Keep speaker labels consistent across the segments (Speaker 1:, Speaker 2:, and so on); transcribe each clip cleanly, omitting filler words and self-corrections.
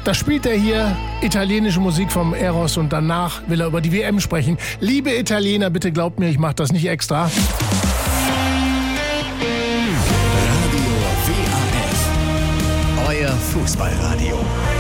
Speaker 1: Da spielt er hier italienische Musik vom Eros und danach will er über die WM sprechen. Liebe Italiener, bitte glaubt mir, ich mache das nicht extra.
Speaker 2: Radio WAF, euer Fußballradio.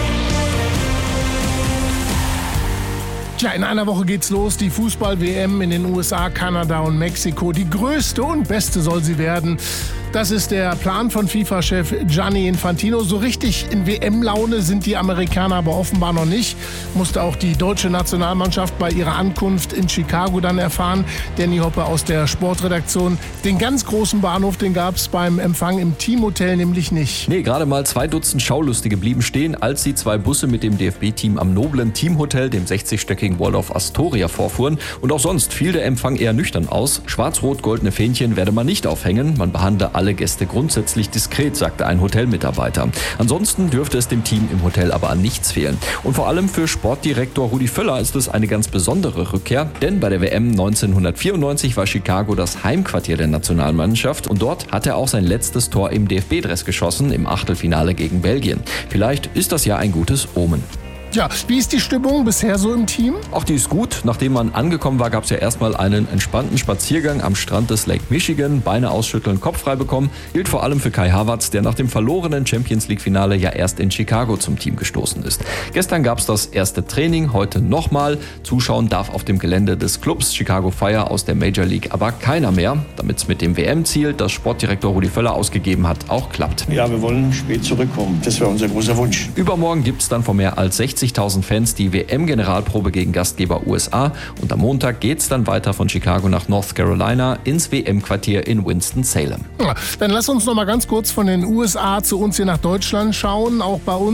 Speaker 1: Tja, in einer Woche geht's los, die Fußball-WM in den USA, Kanada und Mexiko. Die größte und beste soll sie werden. Das ist der Plan von FIFA-Chef Gianni Infantino. So richtig in WM-Laune sind die Amerikaner aber offenbar noch nicht. Musste auch die deutsche Nationalmannschaft bei ihrer Ankunft in Chicago dann erfahren. Danny Hoppe aus der Sportredaktion. Den ganz großen Bahnhof, den gab's beim Empfang im Teamhotel nämlich nicht.
Speaker 3: Nee, gerade mal 2 Dutzend Schaulustige blieben stehen, als die 2 Busse mit dem DFB-Team am noblen Teamhotel, dem 60-stöckigen Waldorf Astoria, vorfuhren. Und auch sonst fiel der Empfang eher nüchtern aus. Schwarz-rot-goldene Fähnchen werde man nicht aufhängen. Man behandle alle Gäste grundsätzlich diskret, sagte ein Hotelmitarbeiter. Ansonsten dürfte es dem Team im Hotel aber an nichts fehlen. Und vor allem für Sportdirektor Rudi Völler ist es eine ganz besondere Rückkehr, denn bei der WM 1994 war Chicago das Heimquartier der Nationalmannschaft und dort hat er auch sein letztes Tor im DFB-Dress geschossen, im Achtelfinale gegen Belgien. Vielleicht ist das ja ein gutes Omen.
Speaker 1: Ja, wie ist die Stimmung bisher so im Team?
Speaker 3: Auch die ist gut. Nachdem man angekommen war, gab es ja erstmal einen entspannten Spaziergang am Strand des Lake Michigan. Beine ausschütteln, Kopf frei bekommen. Gilt vor allem für Kai Havertz, der nach dem verlorenen Champions-League-Finale ja erst in Chicago zum Team gestoßen ist. Gestern gab es das erste Training, heute nochmal. Zuschauen darf auf dem Gelände des Clubs Chicago Fire aus der Major League aber keiner mehr. Damit es mit dem WM-Ziel, das Sportdirektor Rudi Völler ausgegeben hat, auch klappt.
Speaker 4: Ja, wir wollen spät zurückkommen. Das wäre unser großer Wunsch.
Speaker 3: Übermorgen gibt es dann von mehr als 60.000 Fans die WM-Generalprobe gegen Gastgeber USA und am Montag geht's dann weiter von Chicago nach North Carolina ins WM-Quartier in Winston-Salem.
Speaker 1: Ja, dann lass uns noch mal ganz kurz von den USA zu uns hier nach Deutschland schauen. Auch bei uns